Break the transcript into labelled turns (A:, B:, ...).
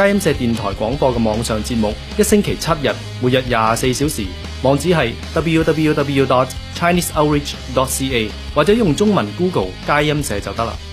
A: 佳音社電台廣播嘅網上節目，一星期7日，每日24小時。網址係 www.chineseoutreach.ca 或者用中文 Google 佳音社就得啦。